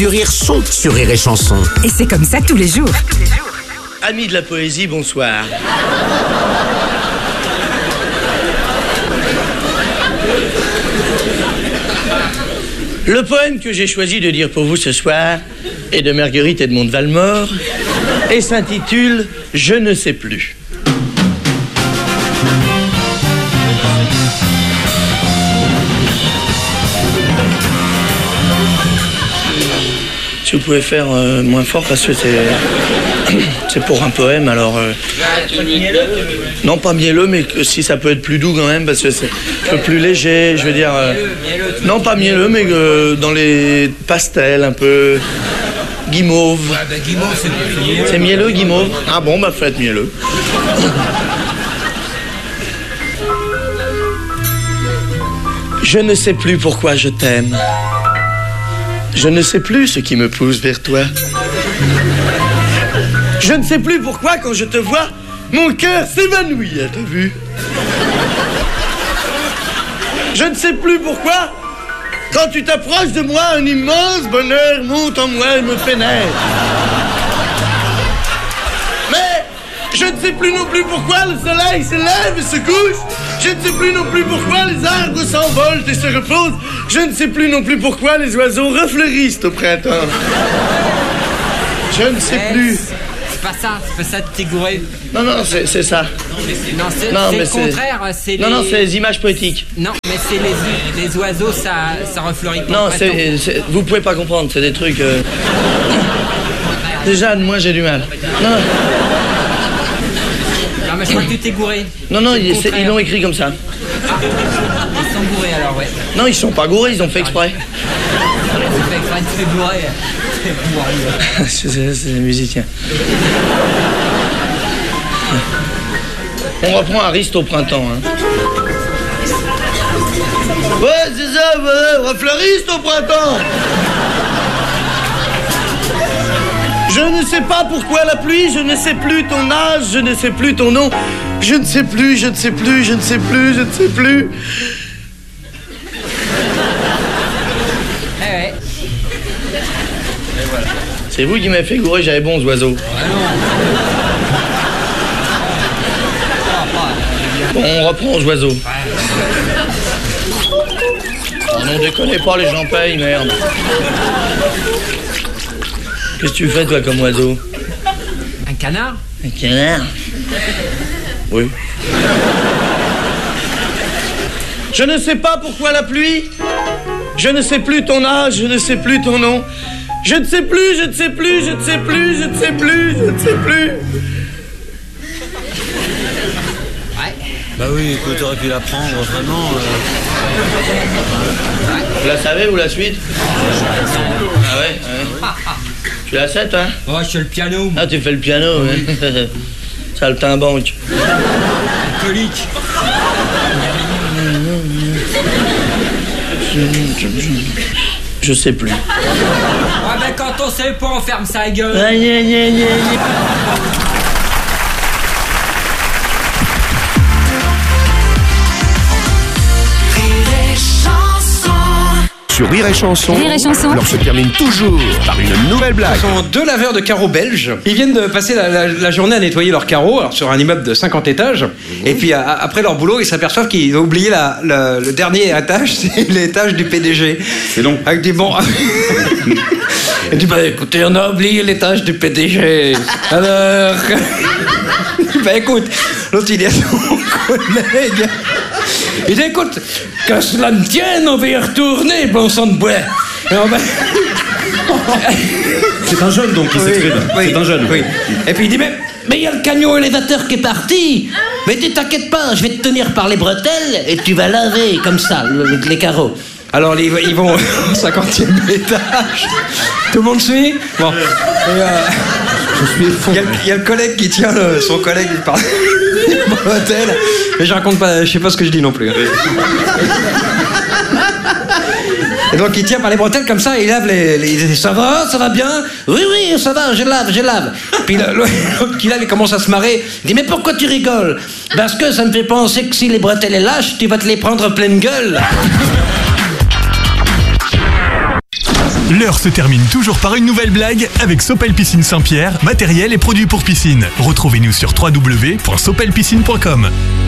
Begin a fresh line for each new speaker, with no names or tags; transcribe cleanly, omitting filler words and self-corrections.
Du rire sont sur Rire et Chanson.
Et c'est comme ça tous les jours.
Amis de la poésie, bonsoir. Le poème que j'ai choisi de dire pour vous ce soir est de Marguerite Edmond de Valmore et s'intitule « Je ne sais plus ». Si vous pouvez faire moins fort parce que c'est pour un poème, alors... Non, pas mielleux, mais si ça peut être plus doux quand même, parce que c'est un peu plus léger, je veux dire... Non, pas mielleux, mais dans les pastels, un peu... Guimauve. C'est mielleux, guimauve. Ah bon, bah faites mielleux. Je ne sais plus pourquoi je t'aime. Je ne sais plus ce qui me pousse vers toi. Je ne sais plus pourquoi, quand je te vois, mon cœur s'évanouit, t'as vu? Je ne sais plus pourquoi, quand tu t'approches de moi, un immense bonheur monte en moi et me pénètre. Mais je ne sais plus non plus pourquoi le soleil se lève et se couche. Je ne sais plus non plus pourquoi les arbres s'envolent et se reposent. Je ne sais plus non plus pourquoi les oiseaux refleurissent au printemps. Je ne sais plus.
C'est pas ça de t'égourrer.
Non, c'est ça.
Non, c'est le contraire. C'est
non, c'est les images poétiques.
Non, mais c'est les oiseaux, ça refleurit pas.
Non, vous pouvez pas comprendre, c'est des trucs... Déjà, moi, j'ai du mal. Non,
mais je crois que tu t'es gouré.
Non, ils l'ont écrit comme ça.
Ah, ils sont gourés alors, ouais.
Non, ils sont pas gourés, ils ont fait exprès.
Ils ont fait exprès de se faire bourrer.
C'est des musiciens. On reprend Ariste au printemps. Hein. Ouais, c'est ça, voilà, refleuriste au printemps. Je ne sais pas pourquoi la pluie, je ne sais plus ton âge, je ne sais plus ton nom. Je ne sais plus, je ne sais plus, je ne sais plus, je ne sais plus.
Ouais.
Et voilà. C'est vous qui m'avez fait gourer, j'avais bons oiseaux. Bon, on reprend aux oiseaux. Oh non, déconnez pas, les gens payent, merde. Qu'est-ce que tu fais, toi, comme oiseau?
Un canard?
Un canard? Oui. Je ne sais pas pourquoi la pluie. Je ne sais plus ton âge, je ne sais plus ton nom. Je ne sais plus, je ne sais plus, je ne sais plus, je ne sais plus, je ne sais plus.
Ouais.
Bah oui, écoute, t'aurais pu la prendre, vraiment.
Vous la savez, ou la suite? Ah ouais, Tu la sais, toi?
Oh, je fais le piano.
Ah, tu fais le piano, oui. Ouais. Saltimbanque.
Alcoolique.
Je sais plus.
Ouais, ben quand on sait pas, on ferme sa gueule.
Aïe, aïe, aïe, aïe.
Sur Rire et Chanson, l'on se termine toujours par une nouvelle blague.
Ce sont deux laveurs de carreaux belges. Ils viennent de passer la journée à nettoyer leurs carreaux, alors sur un immeuble de 50 étages. Et puis après leur boulot, ils s'aperçoivent qu'ils ont oublié le dernier étage, c'est l'étage du PDG.
C'est long.
Avec des bons... Il dit, bah écoutez, on a oublié l'étage du PDG. Alors... Bah écoute, l'autre il dit à son collègue... Il dit, écoute, que cela ne tienne, on va y retourner, bon sang de bois.
C'est un jeune donc qui s'exprime.
Oui,
c'est un jeune.
Oui. Et puis il dit, mais il y a le camion élévateur qui est parti. Mais t'inquiète pas, je vais te tenir par les bretelles et tu vas laver comme ça les carreaux. Alors ils vont au 50e étage. Tout le monde suit. Bon.
Je suis effondré.
Il y a le collègue qui tient son collègue par les bretelles. Mais je raconte pas, je sais pas ce que je dis non plus. Et donc il tient par les bretelles comme ça, il lave il dit, ça va bien? Oui, ça va, je lave. Puis l'autre qui lave, il commence à se marrer. Il dit, mais pourquoi tu rigoles? Parce que ça me fait penser que si les bretelles est lâches, tu vas te les prendre pleine gueule.
L'heure se termine toujours par une nouvelle blague avec Sopel Piscine Saint-Pierre, matériel et produits pour piscine. Retrouvez-nous sur www.sopelpiscine.com.